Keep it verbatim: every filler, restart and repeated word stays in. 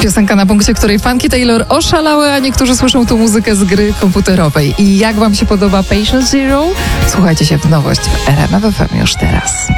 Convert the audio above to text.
Piosenka na punkcie, której fanki Taylor oszalały, a niektórzy słyszą tu muzykę z gry komputerowej. I jak wam się podoba Patient Zero? Słuchajcie się w nowość w R M F F M już teraz.